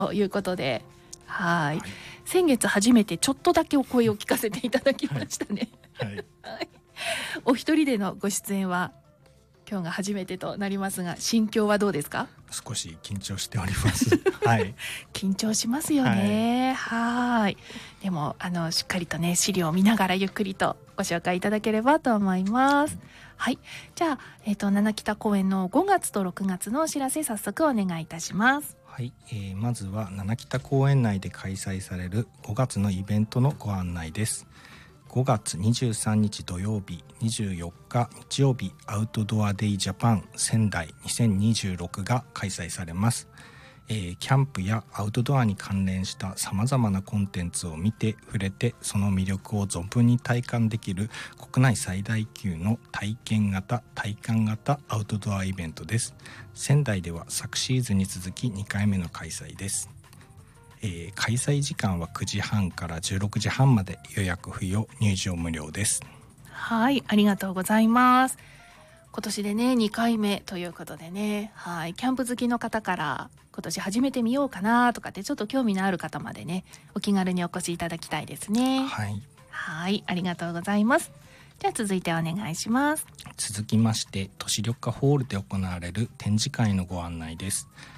ということで、はい、 はい、 先月初めてちょっとだけお声を聞かせていただきましたね。 はい、 はい、お一人でのご出演は今日が初めてとなりますが、心境はどうですか？ 少し緊張しております。はい、 緊張しますよね。はい。でもしっかりとね資料を見ながらゆっくりとご紹介いただければと思います。はい。じゃあ七北公演の5月と6月のお知らせ、早速お願いいたします。 はい、まずは七北公園内で開催される5月のイベントのご案内です。5月23日土曜日、24日日曜日、アウトドアデイジャパン仙台2026が開催されます。キャンプやアウトドアに関連したさまざまなコンテンツを見て触れて、その魅力を存分に体感できる国内最大級の体験型体感型アウトドアイベントです。仙台では昨シーズンに続き2回目の開催です。開催時間は9時半から16時半まで、予約不要、入場無料です。 はい、ありがとうございます。今年でね2回目ということでね、はい、キャンプ好きの方から今年始めてみようかなとかってちょっと興味のある方までね、お気軽にお越しいただきたいですね。 はい、 はい、ありがとうございます。じゃあ続いてお願いします。 続きまして、都市緑化ホールで行われる展示会のご案内です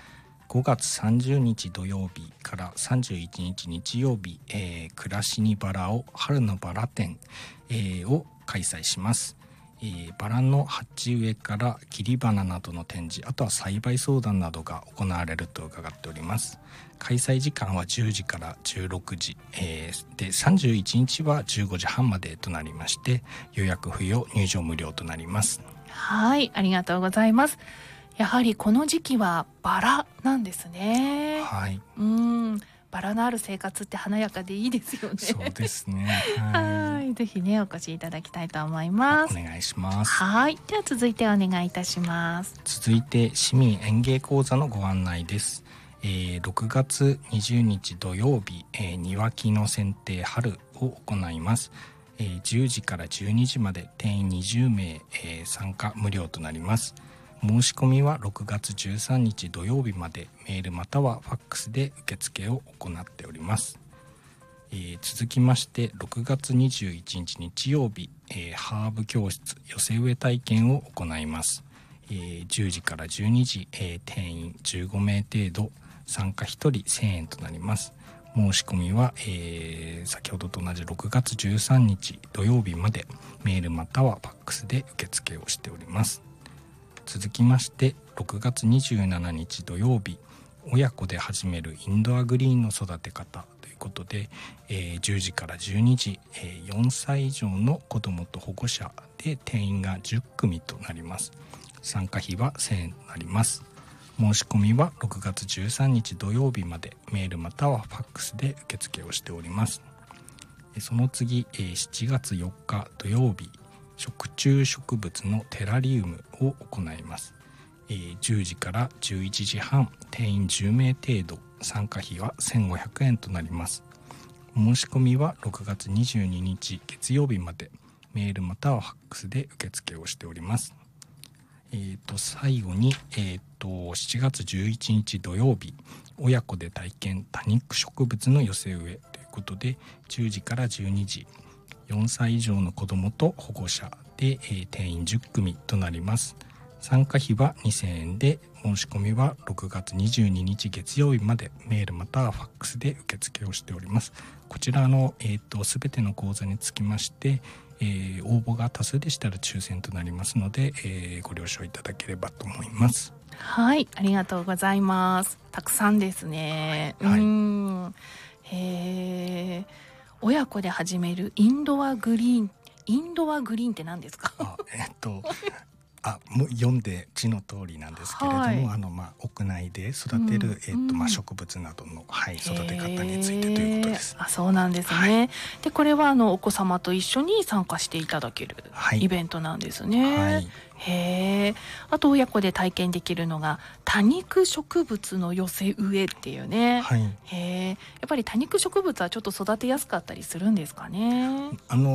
。5月30日土曜日から31日日曜日、暮らしにバラを春のバラ展、を開催します。バラの鉢植えから切り花などの展示、あとは栽培相談などが行われると伺っております。開催時間は10時から16時、で31日は15時半までとなりまして、予約不要、入場無料となります。 はい、ありがとうございます。やはりこの時期はバラなんですね。 はい、 バラのある生活って華やかでいいですよね。 そうですね。 はい、ぜひねお越しいただきたいと思います。 お願いします。 はい、では続いてお願いいたします。 続いて市民園芸講座のご案内です。6月20日土曜日、庭木の剪定春を行います。10時から12時まで、定員20名、参加無料となります。申し込みは6月13日土曜日まで、メールまたはファックスで受付を行っております。続きまして6月21日日曜日、ハーブ教室寄せ植え体験を行います。10時から12時、定員15名程度、参加1人1000円となります。申し込みは、先ほどと同じ6月13日土曜日まで、メールまたはファックスで受付をしております。続きまして6月27日土曜日、親子で始めるインドアグリーンの育て方ということで、10時から12時、4歳以上の子どもと保護者で定員が10組となります。参加費は1000円となります。申し込みは6月13日土曜日まで、メールまたはファックスで受付をしております。その次、7月4日土曜日、食虫植物のテラリウムを行います。10時から11時半、定員10名程度、参加費は1500円となります。申し込みは6月22日月曜日まで、メールまたはファックスで受付をしております。最後に、7月11日土曜日、親子で体験多肉植物の寄せ植えということで、10時から12時、4歳以上の子どもと保護者で、定員10組となります。参加費は2000円で、申し込みは6月22日月曜日まで、メールまたはファックスで受付をしております。こちらのすべての講座につきまして、応募が多数でしたら抽選となりますので、ご了承いただければと思います。 はい、ありがとうございます。たくさんですね。 はい、 親子で始めるインドアグリーンって何ですか？ もう読んで字の通りなんですけれども、はい、屋内で育てる、植物などの、育て方についてということです。 そうなんですね。はい、でこれはお子様と一緒に参加していただけるイベントなんですね。はい、あと親子で体験できるのが多肉植物の寄せ植えっていうね。はい、やっぱり多肉植物はちょっと育てやすかったりするんですかね。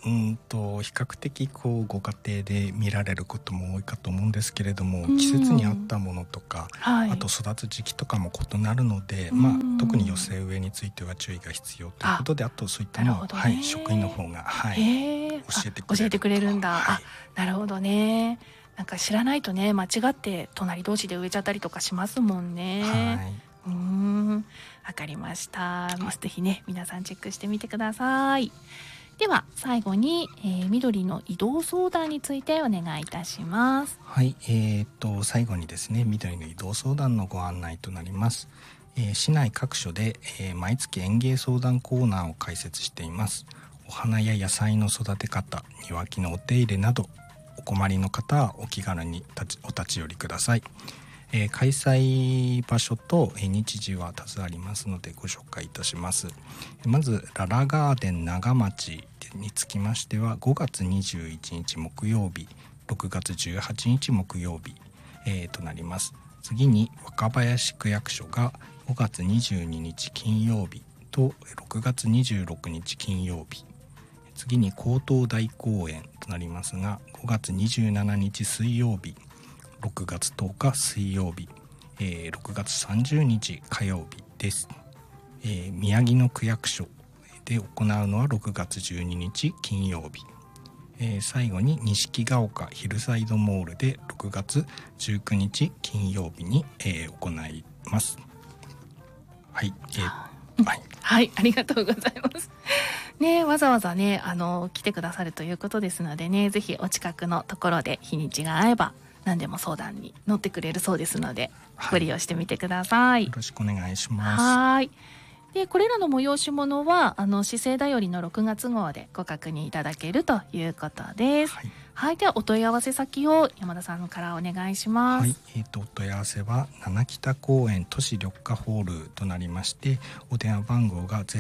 比較的ご家庭で見られることも多いかと思うんですけれども、季節に合ったものとか、あと育つ時期とかも異なるので、特に寄せ植えについては注意が必要ということで、あとそういったのを、職員の方が、教えてくれるんだ。 なるほどね。なんか知らないとね、間違って隣同士で植えちゃったりとかしますもんね。わかりました。ぜひね、皆さんチェックしてみてください。では最後に、緑の移動相談についてお願いいたします。 はい、最後にですね、緑の移動相談のご案内となります。市内各所で、毎月園芸相談コーナーを開設しています。お花や野菜の育て方、庭木のお手入れなどお困りの方はお気軽にお立ち寄りください。開催場所と日時は多数ありますのでご紹介いたします。まずララガーデン長町につきましては5月21日木曜日、6月18日木曜日、となります。次に若林区役所が5月22日金曜日と6月26日金曜日、次に江東大公園となりますが5月27日水曜日、6月10日水曜日、6月30日火曜日です。宮城の区役所で行うのは6月12日金曜日、最後に錦ヶ丘ヒルサイドモールで6月19日金曜日に、行います。はい、 はい、ありがとうございますね。わざわざね来てくださるということですのでね、ぜひお近くのところで日にちが合えば何でも相談に乗ってくれるそうですので、ご利用してみてください。 よろしくお願いします。 はい。でこれらの催し物は市政だよりの6月号でご確認いただけるということです。はい、ではお問い合わせ先を山田さんからお願いします。 はい、お問い合わせは七北公園都市緑化ホールとなりまして、お電話番号が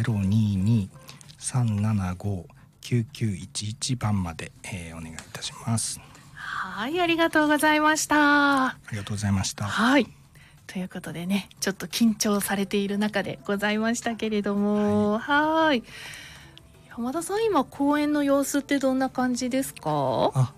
022-375-9911 番まで、お願いいたします。 はい、ありがとうございました。 ありがとうございました。 はい、ということでね、ちょっと緊張されている中でございましたけれども、はい、山田さん、今公園の様子ってどんな感じですか？ はい、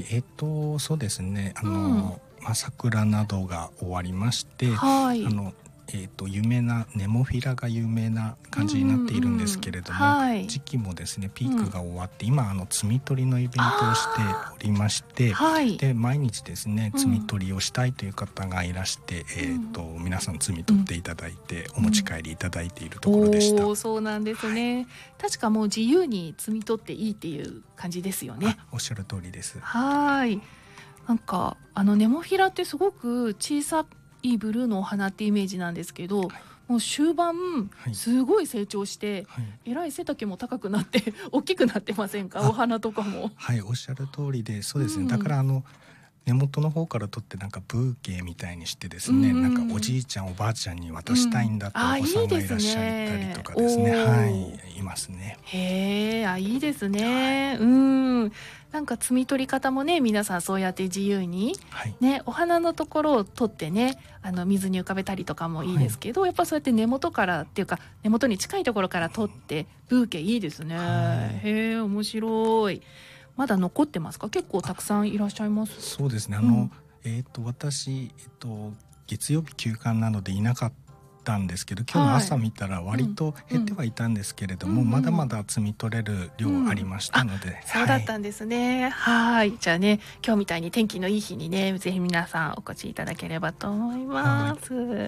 そうですね、桜などが終わりまして、有名なネモフィラが有名な感じになっているんですけれども、時期もですねピークが終わって、今摘み取りのイベントをしておりまして、で毎日ですね摘み取りをしたいという方がいらして、皆さん摘み取っていただいて、お持ち帰りいただいているところでした。 そうなんですね。確かもう自由に摘み取っていいっていう感じですよね。 おっしゃる通りです。 はい。なんかネモフィラってすごく小さいブルーのお花ってイメージなんですけど、もう終盤すごい成長して、えらい背丈も高くなって大きくなってませんか？お花とかも。 はい、おっしゃる通りで、そうですね、だから根元の方から取ってなんかブーケみたいにしてですね、なんかおじいちゃんおばあちゃんに渡したいんだってお子さんがいらっしゃったりとかですね、いますね。 へえ、いいですね。なんか摘み取り方もね、皆さんそうやって自由に、お花のところを取ってね、水に浮かべたりとかもいいですけど、やっぱそうやって根元からっていうか根元に近いところから取ってブーケいいですね。へえ、面白い。まだ残ってますか？結構たくさんいらっしゃいます？ そうですね、私、月曜日休館なのでいなかったんですけど、今日の朝見たら割と減ってはいたんですけれども、まだまだ摘み取れる量ありましたので、 そうだったんですね。はい、じゃあね、今日みたいに天気のいい日にね、ぜひ皆さんお越しいただければと思います。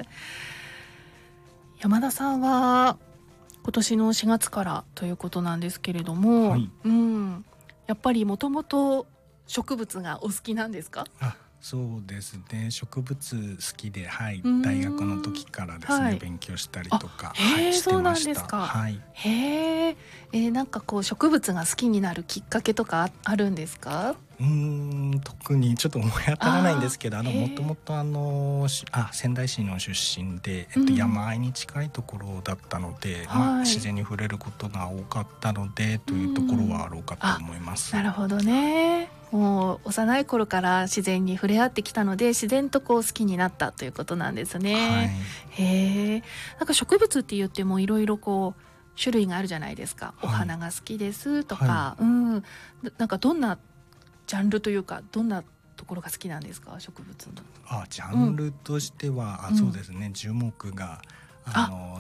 山田さんは今年の4月からということなんですけれども、やっぱりもともと植物がお好きなんですか？ そうですね、植物好きで、大学の時からですね、勉強したりとか、してました。なんかこう植物が好きになるきっかけとかあるんですか？ 特にちょっと思い当たらないんですけど、もともと仙台市の出身で、山あいに近いところだったので、自然に触れることが多かったのでというところはあろうかと思います。 なるほどね。もう幼い頃から自然に触れ合ってきたので、自然とこう好きになったということなんですね。なんか植物って言ってもいろいろこう種類があるじゃないですか。お花が好きですとか、 はなんかどんなジャンルというかどんなところが好きなんですか、植物の。 ジャンルとしては、そうですね、樹木が